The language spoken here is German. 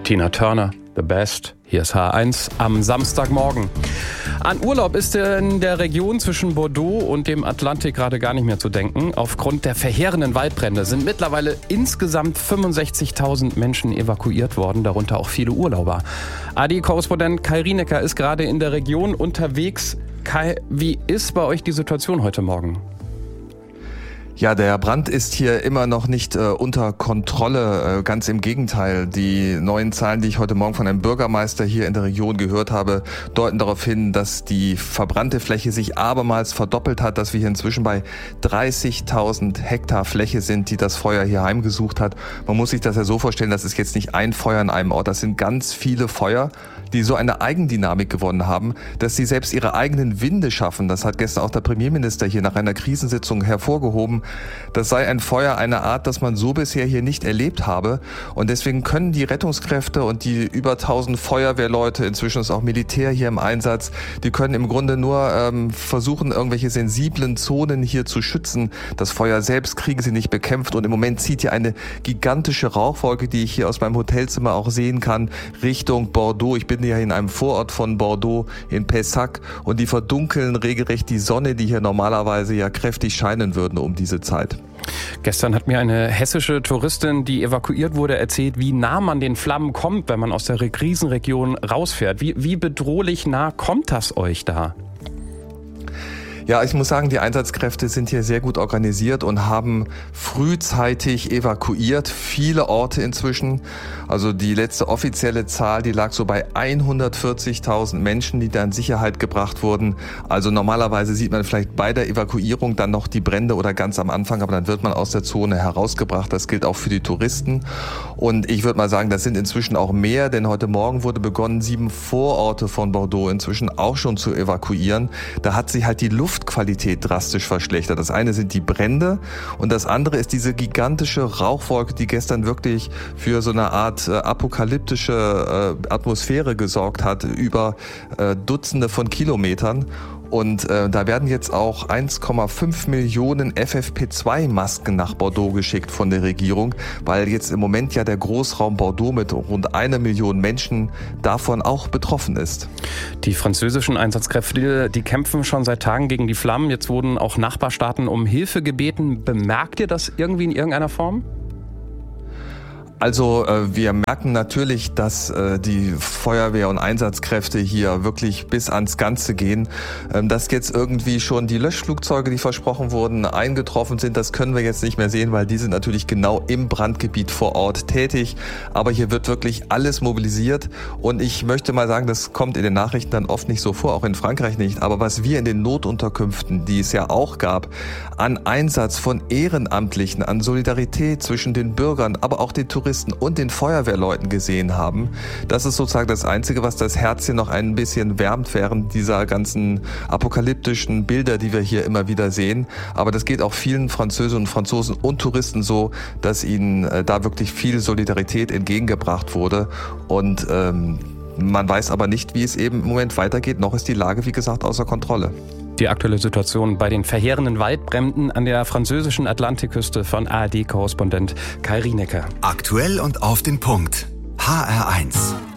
Tina Turner, The Best. Hier ist H1 am Samstagmorgen. An Urlaub ist in der Region zwischen Bordeaux und dem Atlantik gerade gar nicht mehr zu denken. Aufgrund der verheerenden Waldbrände sind mittlerweile insgesamt 65.000 Menschen evakuiert worden, darunter auch viele Urlauber. AD-Korrespondent Kai Rienecker ist gerade in der Region unterwegs. Kai, wie ist bei euch die Situation heute Morgen? Ja, der Brand ist hier immer noch nicht unter Kontrolle. Ganz im Gegenteil. Die neuen Zahlen, die ich heute Morgen von einem Bürgermeister hier in der Region gehört habe, deuten darauf hin, dass die verbrannte Fläche sich abermals verdoppelt hat, dass wir hier inzwischen bei 30.000 Hektar Fläche sind, die das Feuer hier heimgesucht hat. Man muss sich das ja so vorstellen, das ist jetzt nicht ein Feuer an einem Ort, das sind ganz viele Feuer, die so eine Eigendynamik gewonnen haben, dass sie selbst ihre eigenen Winde schaffen. Das hat gestern auch der Premierminister hier nach einer Krisensitzung hervorgehoben. Das sei ein Feuer einer Art, das man so bisher hier nicht erlebt habe. Und deswegen können die Rettungskräfte und die über 1000 Feuerwehrleute, inzwischen ist auch Militär hier im Einsatz, die können im Grunde nur versuchen, irgendwelche sensiblen Zonen hier zu schützen. Das Feuer selbst kriegen sie nicht bekämpft. Und im Moment zieht hier eine gigantische Rauchwolke, die ich hier aus meinem Hotelzimmer auch sehen kann, Richtung Bordeaux. Ich bin hier in einem Vorort von Bordeaux, in Pessac, und die verdunkeln regelrecht die Sonne, die hier normalerweise ja kräftig scheinen würde um diese Zeit. Gestern hat mir eine hessische Touristin, die evakuiert wurde, erzählt, wie nah man den Flammen kommt, wenn man aus der Krisenregion rausfährt. Wie bedrohlich nah kommt das euch da? Ja, ich muss sagen, die Einsatzkräfte sind hier sehr gut organisiert und haben frühzeitig evakuiert. Viele Orte inzwischen. Also die letzte offizielle Zahl, die lag so bei 140.000 Menschen, die da in Sicherheit gebracht wurden. Also normalerweise sieht man vielleicht bei der Evakuierung dann noch die Brände oder ganz am Anfang, aber dann wird man aus der Zone herausgebracht. Das gilt auch für die Touristen. Und ich würde mal sagen, das sind inzwischen auch mehr, denn heute Morgen wurde begonnen, 7 Vororte von Bordeaux inzwischen auch schon zu evakuieren. Da hat sich halt die Luftqualität drastisch verschlechtert. Das eine sind die Brände und das andere ist diese gigantische Rauchwolke, die gestern wirklich für so eine Art apokalyptische Atmosphäre gesorgt hat, über Dutzende von Kilometern. Und da werden jetzt auch 1,5 Millionen FFP2-Masken nach Bordeaux geschickt von der Regierung, weil jetzt im Moment ja der Großraum Bordeaux mit rund 1 Million Menschen davon auch betroffen ist. Die französischen Einsatzkräfte, die kämpfen schon seit Tagen gegen die Flammen. Jetzt wurden auch Nachbarstaaten um Hilfe gebeten. Bemerkt ihr das irgendwie in irgendeiner Form? Also wir merken natürlich, dass die Feuerwehr und Einsatzkräfte hier wirklich bis ans Ganze gehen. Dass jetzt irgendwie schon die Löschflugzeuge, die versprochen wurden, eingetroffen sind, das können wir jetzt nicht mehr sehen, weil die sind natürlich genau im Brandgebiet vor Ort tätig. Aber hier wird wirklich alles mobilisiert und ich möchte mal sagen, das kommt in den Nachrichten dann oft nicht so vor, auch in Frankreich nicht. Aber was wir in den Notunterkünften, die es ja auch gab, an Einsatz von Ehrenamtlichen, an Solidarität zwischen den Bürgern, aber auch den Touristen und den Feuerwehrleuten gesehen haben. Das ist sozusagen das Einzige, was das Herz hier noch ein bisschen wärmt während dieser ganzen apokalyptischen Bilder, die wir hier immer wieder sehen. Aber das geht auch vielen Französinnen und Franzosen und Touristen so, dass ihnen da wirklich viel Solidarität entgegengebracht wurde. Und man weiß aber nicht, wie es eben im Moment weitergeht. Noch ist die Lage, wie gesagt, außer Kontrolle. Die aktuelle Situation bei den verheerenden Waldbränden an der französischen Atlantikküste von ARD-Korrespondent Kai Rienecker. Aktuell und auf den Punkt. HR1.